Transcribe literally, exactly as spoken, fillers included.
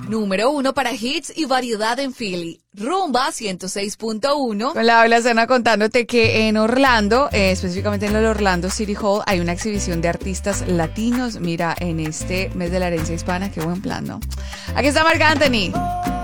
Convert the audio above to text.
Número uno para hits y variedad en Philly. Rumba ciento seis punto uno. Con la habla Sana contándote que en Orlando, eh, específicamente en el Orlando City Hall, hay una exhibición de artistas latinos. Mira, en este mes de la herencia hispana, qué buen plan, ¿no? Aquí está Marc Anthony.